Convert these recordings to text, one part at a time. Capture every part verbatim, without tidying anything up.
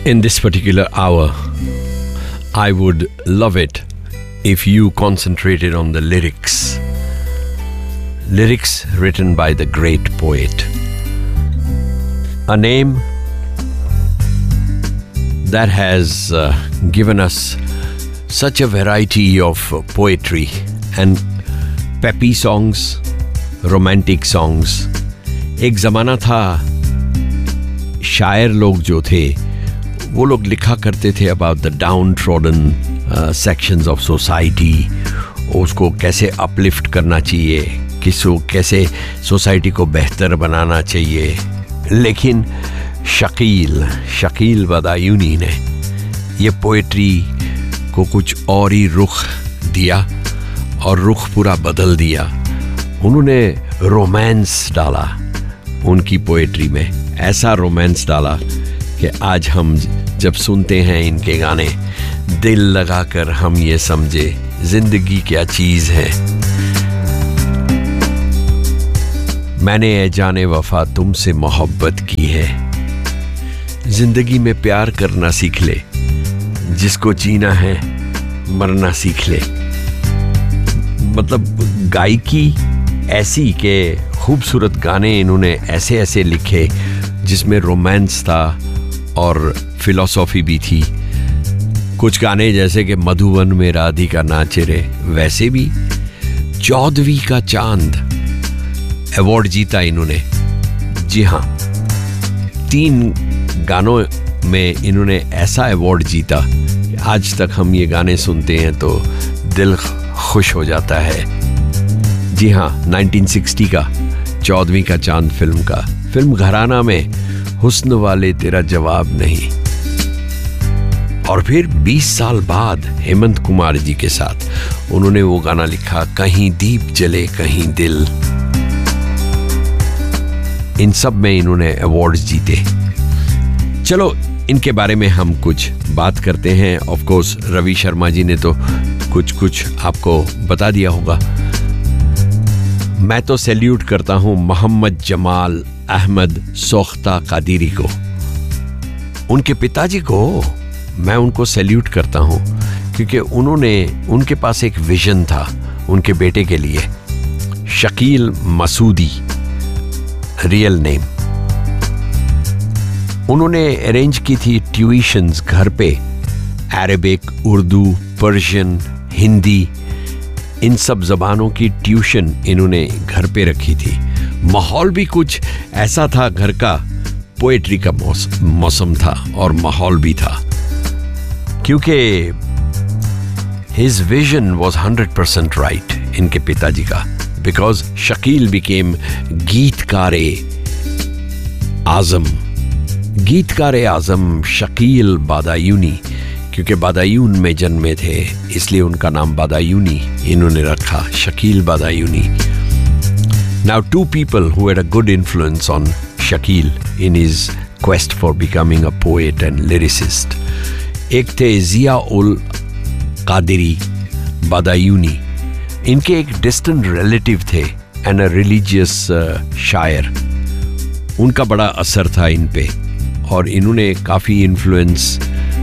In this particular hour, I would love it if you concentrated on the lyrics. Lyrics written by the great poet. A name that has uh, given us such a variety of uh, poetry and peppy songs, romantic songs. एक ज़माना था शायर लोग जो थे वो लोग लिखा करते थे about the down trodden sections of society, उसको कैसे अपलिफ्ट करना चाहिए, किसको कैसे सोसाइटी को बेहतर बनाना चाहिए. लेकिन शकील शकील बदायूनी ने ये पोएट्री को कुछ और ही रुख दिया और रुख पूरा बदल दिया. उन्होंने रोमांस डाला उनकी पोएट्री में, ऐसा रोमांस डाला कि आज हम जब सुनते हैं इनके गाने दिल लगाकर हम ये समझे जिंदगी क्या चीज है. मैंने ए जाने वफा तुमसे मोहब्बत की है, जिंदगी में प्यार करना सीख ले, जिसको जीना है मरना सीख ले. मतलब गायकी ऐसी के खूबसूरत गाने इन्होंने ऐसे ऐसे लिखे जिसमें रोमांस था और फिलॉसफी भी थी. कुछ गाने जैसे कि मधुवन में राधिका नाचे रे, वैसे भी चौदहवीं का चांद अवार्ड जीता इन्होंने. जी हाँ, तीन गानों में इन्होंने ऐसा अवार्ड जीता कि आज तक हम ये गाने सुनते हैं तो दिल खुश हो जाता है. जी हाँ, उन्नीस सौ साठ का चौदहवीं का चांद फिल्म का. फिल्म घराना में हुस्न वाले तेरा जवाब नहीं. और फिर बीस साल बाद हेमंत कुमार जी के साथ उन्होंने वो गाना लिखा कहीं दीप जले कहीं दिल. इन सब में इन्होंने अवार्ड्स जीते. चलो इनके बारे में हम कुछ बात करते हैं. ऑफ कोर्स रवि शर्मा जी ने तो कुछ कुछ आपको बता दिया होगा. मैं तो सैल्यूट करता हूं मोहम्मद जमाल अहमद सोख्ता कादिरी को, उनके पिताजी को. मैं उनको सैल्यूट करता हूं क्योंकि उन्होंने उनके पास एक विजन था उनके बेटे के लिए. Shakeel Masoodi real name. उन्होंने अरेंज की थी ट्यूशन्स घर पे, अरबिक, उर्दू, पर्शियन, हिंदी, इन सब जबानों की ट्यूशन इन्होंने घर पे रखी थी. माहौल भी कुछ ऐसा था, घर का पोएट्री का मौसम था और माहौल भी था क्योंकि his vision was hundred percent right इनके पिताजी का. बिकॉज शकील बिकेम गीतकारे आजम. गीतकारे आजम शकील बदायूनी, क्योंकि बदायून में जन्मे थे इसलिए उनका नाम बदायूनी इन्होंने रखा, Shakeel Badayuni. Now two people who had a good influence on Shakil in his quest for becoming a poet and lyricist. एक थे जिया उल कादिरी बदायूनी. इनके एक डिस्टेंट रिलेटिव थे एंड अ रिलीजियस शायर. उनका बड़ा असर था इन पे और इन्होंने काफ़ी इन्फ्लुएंस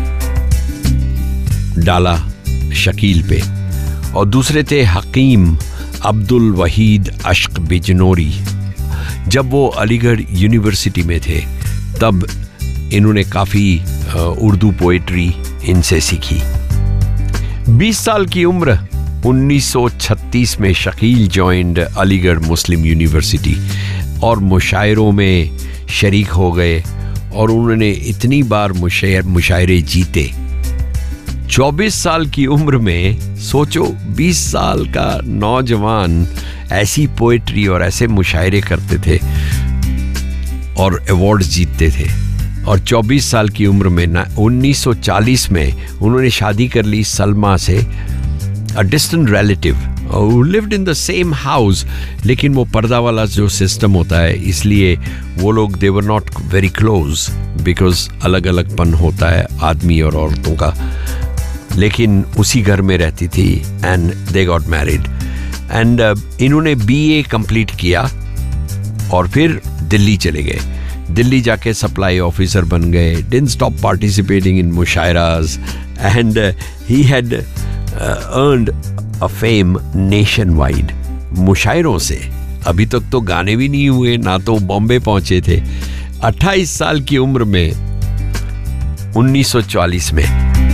डाला शकील पे. और दूसरे थे हकीम अब्दुल वहीद अश्क बिजनोरी. जब वो अलीगढ़ यूनिवर्सिटी में थे तब इन्होंने काफ़ी उर्दू पोएट्री इनसे सीखी. बीस साल की उम्र उन्नीस सौ छत्तीस में शकील जॉइंड अलीगढ़ मुस्लिम यूनिवर्सिटी और मुशायरों में शरीक हो गए और उन्होंने इतनी बार मुशायर मुशायरे जीते. चौबीस साल की उम्र में सोचो, बीस साल का नौजवान ऐसी पोएट्री और ऐसे मुशायरे करते थे और अवार्ड्स जीतते थे. और चौबीस साल की उम्र में ना उन्नीस सौ चालीस में उन्होंने शादी कर ली सलमा से, a distant relative who lived in the same house. लेकिन वो पर्दा वाला जो सिस्टम होता है इसलिए वो लोग they were not very close because अलग अलग पन होता है आदमी और औरतों का. लेकिन उसी घर में रहती थी and they got married. and uh, इन्होंने बी ए कंप्लीट किया और फिर दिल्ली चले गए दिल्ली जाके सप्लाई ऑफिसर बन गए. Didn't stop participating in मुशायरास and uh, he had uh, earned a fame nationwide. मुशायरों से. अभी तक तो गाने भी नहीं हुए, ना तो बॉम्बे पहुंचे थे. अट्ठाईस साल की उम्र में उन्नीस सौ चौवालीस में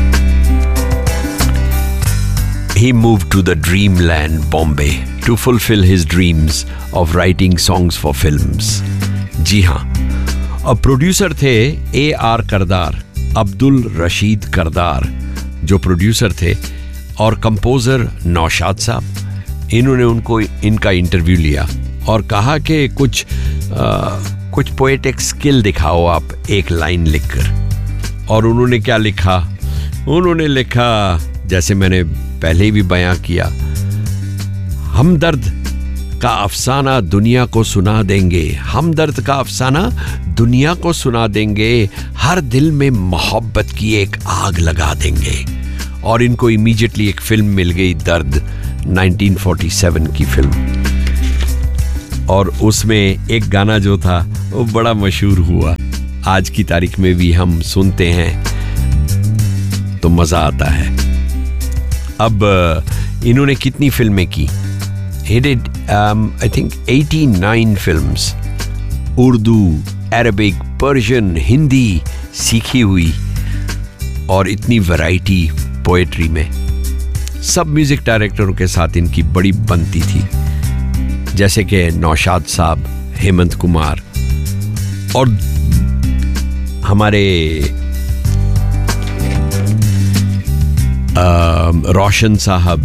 he moved to the dreamland Bombay to fulfill his dreams of writing songs for films. जी हाँ, अब प्रोड्यूसर थे ए आर करदार, अब्दुल रशीद करदार जो प्रोड्यूसर थे, और कंपोजर नौशाद साहब. इन्होंने उनको इनका इंटरव्यू लिया और कहा कि कुछ आ, कुछ पोएटिक स्किल दिखाओ आप एक लाइन लिखकर. और उन्होंने क्या लिखा? उन्होंने लिखा, जैसे मैंने पहले भी बयां किया, हमदर्द का अफसाना दुनिया को सुना देंगे, हमदर्द का अफसाना दुनिया को सुना देंगे, हर दिल में मोहब्बत की एक आग लगा देंगे. और इनको इमीडिएटली एक फिल्म मिल गई, दर्द, नाइनटीन फोर्टी सेवन की फिल्म. और उसमें एक गाना जो था वो बड़ा मशहूर हुआ. आज की तारीख में भी हम सुनते हैं तो मजा आता है. अब इन्होंने कितनी फिल्में की? He did um, I think eighty-nine films. Urdu, Arabic, Persian, Hindi सीखी हुई, और इतनी वैरायटी पोएट्री में. सब म्यूजिक डायरेक्टरों के साथ इनकी बड़ी बनती थी, जैसे कि नौशाद साहब, हेमंत कुमार, और हमारे रोशन साहब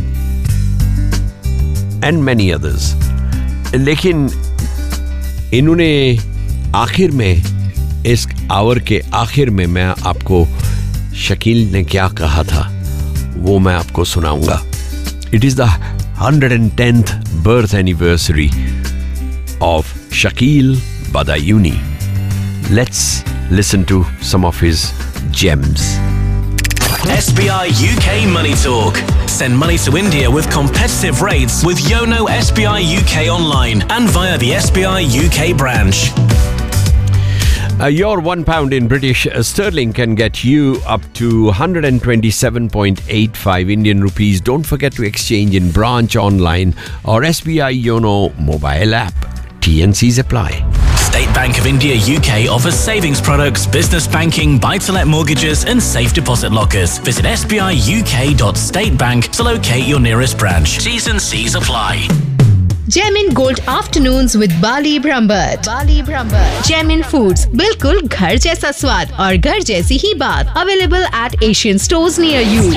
एंड मैनी अदर्स. लेकिन इन्होंने आखिर में, इस आवर के आखिर में, मैं आपको शकील ने क्या कहा था वो मैं आपको सुनाऊंगा. It is the one hundred tenth birth anniversary of Shakil Badayuni. Let's listen to some of his gems. S B I U K Money Talk. Send money to India with competitive rates with Yono S B I U K online and via the S B I U K branch. Uh, your one pound in British sterling can get you up to one hundred twenty-seven point eight five Indian rupees. Don't forget to exchange in branch, online, or S B I Yono mobile app. T N Cs apply. State Bank of India U K offers savings products, business banking, buy-to-let mortgages and safe deposit lockers. Visit s b i u k dot state bank to locate your nearest branch. T's and C's apply. Gemin Gold Afternoons with Bali Brahmbhatt. Bali Brahmbhatt. Gemin Foods, बिल्कुल घर जैसा स्वाद और घर जैसी ही बात. Available at Asian stores near you.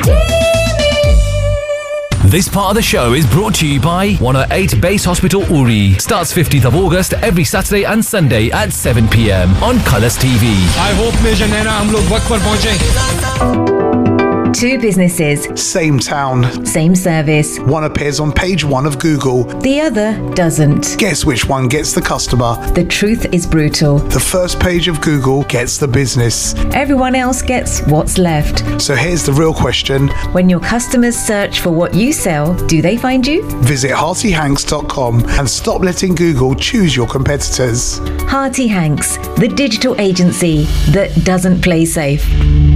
This part of the show is brought to you by one oh eight Base Hospital Uri. Starts fifteenth of August every Saturday and Sunday at seven p m on Colours T V. I hope Major Naina हम लोग वक्त पर पहुंचे. Two businesses, Same town. same service. One appears on page one of Google. The other doesn't. Guess which one gets the customer? The truth is brutal. The first page of Google gets the business. Everyone else gets what's left. So here's the real question. When your customers search for what you sell, do they find you? Visit hearty hanks dot com and stop letting Google choose your competitors. Hearty Hanks, the digital agency that doesn't play safe.